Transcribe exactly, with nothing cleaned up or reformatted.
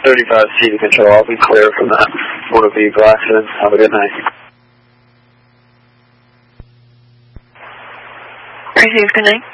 thirty-five C to control. I'll be clear from that motor vehicle accident. Have a good night. Receive, good night.